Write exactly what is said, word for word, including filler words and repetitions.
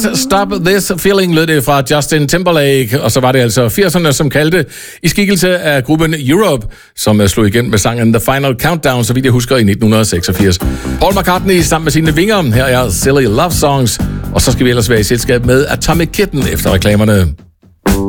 Can't Stop This Feeling lød det fra Justin Timberlake, og så var det altså firserne, som kaldte i skikkelse af gruppen Europe, som slog igen med sangen The Final Countdown, så vidt jeg husker, i nitten seksogfirs. Paul McCartney sammen med sine vinger, her er Silly Love Songs, og så skal vi ellers være i selskab med Atomic Kitten efter reklamerne.